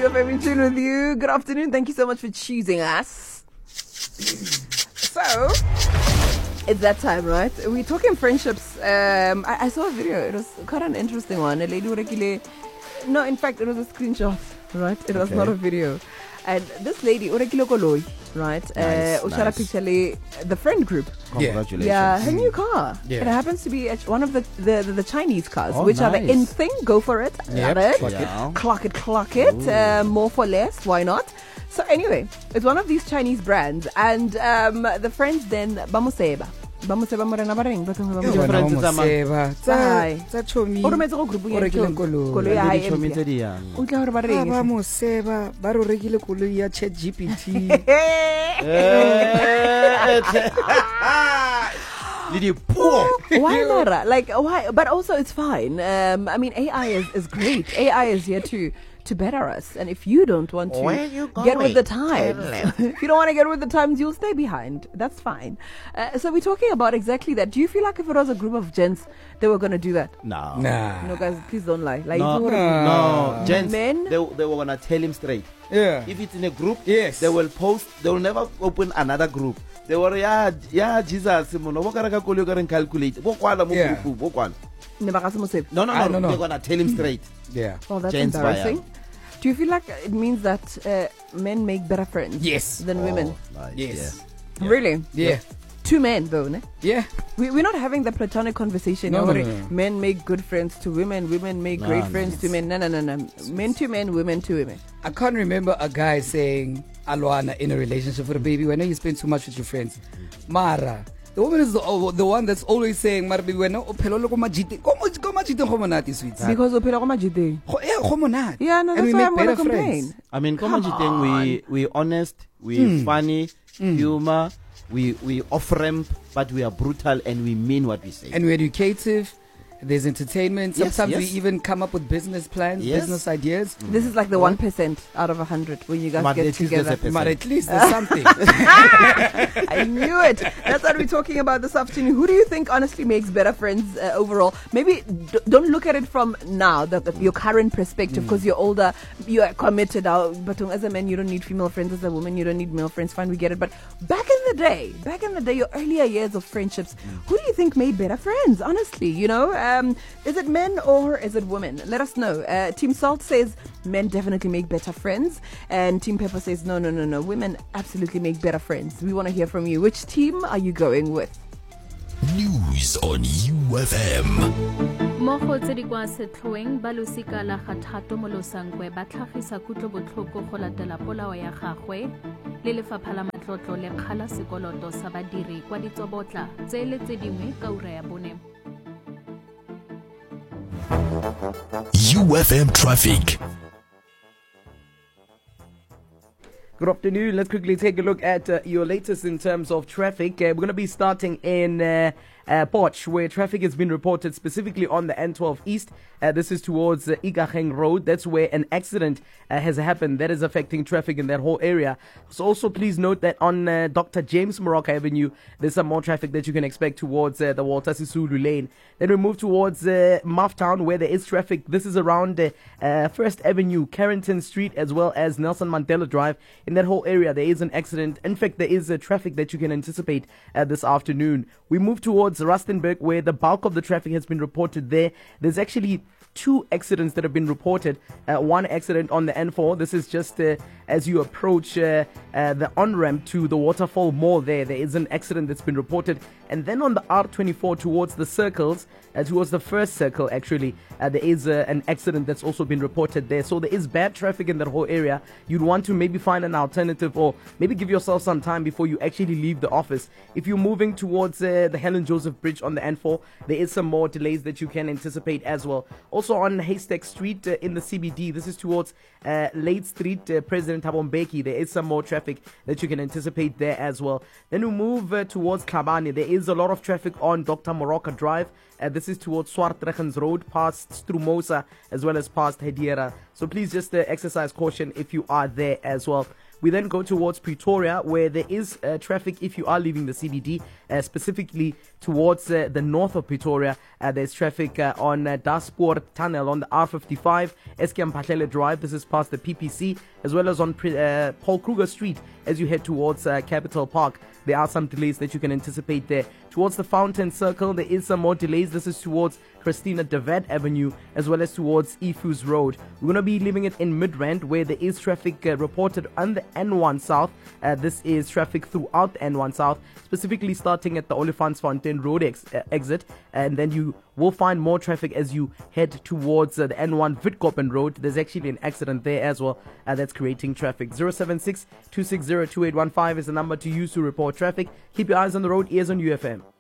UFM in tune with you. Good afternoon. Thank you so much for choosing us. So, it's that time, right? We're talking friendships. I saw a video. It was quite an interesting one. A lady no, in fact, it was a screenshot, right? It was not a video. And this lady, koloi, right? Nice. Picture the friend group. Congratulations. Yeah, her new car. Yeah. It happens to be one of the Chinese cars, Oh, which are the nice. in thing. Go for it. Yep. Love it. Yeah. Clock it. More for less. Why not? So anyway, it's one of these Chinese brands, and the friends then Bamuseba morena ba reng ba tlo ba mo o rometse go group ya koloi ya hae o tla hore ba reng ba mo seba ba ro rekile koloi ya ChatGPT. Why not? Like, why? But also, it's fine. I mean, AI is great. AI is here to better us. And if you don't want to get with the times, if you don't want to get with the times, you'll stay behind. That's fine. So we're talking about exactly that. Do you feel like if it was a group of gents, they were going to do that? No. No, guys, please don't lie. Like, No. Gents, men? they were going to tell him straight. Yeah. If it's in a group, Yes. they will post. They will never open another group. They were, Jesus, calculate. Yeah. No, no. they're going to tell him straight. Yeah. Oh, that's Gents embarrassing. Do you feel like it means that men make better friends Yes. than women? Nice. Yes. Yeah. Really? Yeah. Two men, though, ne? Yeah. We're not having the platonic conversation. No. Men make good friends to women. Women make great friends to men. No. Men to men, women to women. I can't remember a guy saying Alwana in a relationship with a baby when you spend too much with your friends. Mara. The woman is the one that's always saying, Mara baby, when Because of Yeah, no, and that's we why make I'm going to better complain. friends. I mean, come on, we honest, we funny, humor, we off-ramp, but we are brutal and we mean what we say. And we're educative. There's entertainment. Yes, Sometimes yes. we even come up with business plans, Yes. business ideas. This is like the 1% out of 100 when you guys But get at least there's together. a percent. But at least there's something. I knew it. That's what we're talking about this afternoon. Who do you think honestly makes better friends overall? Maybe don't look at it from now, your current perspective, because you're older, you are committed. But as a man, you don't need female friends. As a woman, you don't need male friends. Fine, we get it. But back in the day, your earlier years of friendships, who do you think made better friends? Honestly, is it men or is it women? Let us know. Team Salt says men definitely make better friends, and Team Pepper says no. Women absolutely make better friends. We want to hear from you. Which team are you going with? News on UFM. Mo go tse di kwa setlhoeng ba losika la ga thato mo losankwe ba tlhagisa kutlobotlhoko go latela polao ya gagwe le lefapha la matlotlo le kgala sekoloto sa badiri kwa ditsobotla tse le tse dingwe ka ura ya bone. UFM traffic. Good afternoon. Let's quickly take a look at your latest in terms of traffic. We're going to be starting in Potch, where traffic has been reported specifically on the N12 East. This is towards Igageng Road. That's where an accident has happened that is affecting traffic in that whole area. So also please note that on Dr. James Moroka Avenue, there's some more traffic that you can expect towards the Walter Sisulu lane. Then we move towards Mufftown, where there is traffic. This is around First Avenue, Carrington Street, as well as Nelson Mandela Drive. In that whole area, there is an accident. In fact, there is traffic that you can anticipate this afternoon. We move towards Rustenburg, where the bulk of the traffic has been reported there. There's actually 2 accidents that have been reported. One accident on the N4. This is just as you approach the on-ramp to the Waterfall Mall there. There is an accident that's been reported. And then on the R24 towards the circles, towards the first circle actually, there is an accident that's also been reported there. So there is bad traffic in that whole area. You'd want to maybe find an alternative, or maybe give yourself some time before you actually leave the office. If you're moving towards the Helen Joseph Bridge on the N4, there is some more delays that you can anticipate as well. Also on Haystack Street in the CBD, this is towards Late Street, President Thabo Mbeki. There is some more traffic that you can anticipate there as well. Then we move towards Kabane. There is a lot of traffic on Dr. Moroka Drive. This is towards Swartregens Road, past Strumosa, as well as past Hediera. So please just exercise caution if you are there as well. We then go towards Pretoria, where there is traffic if you are leaving the CBD, specifically towards the north of Pretoria. There's traffic on Daspoort Tunnel on the R55, Eskom Phahlele Drive. This is past the PPC, as well as on Paul Kruger Street as you head towards Capital Park. There are some delays that you can anticipate there. Towards the Fountain Circle, there is some more delays. This is towards Christina de Wet Avenue, as well as towards Efus Road. We're going to be leaving it in Midrand, where there is traffic reported on the N1 South. This is traffic throughout the N1 South, specifically starting at the Olifantsfontein Road exit. And then you will find more traffic as you head towards the N1 Witkoppen Road. There's actually an accident there as well that's creating traffic. 076-260-2815 is the number to use to report traffic. Keep your eyes on the road, ears on UFM.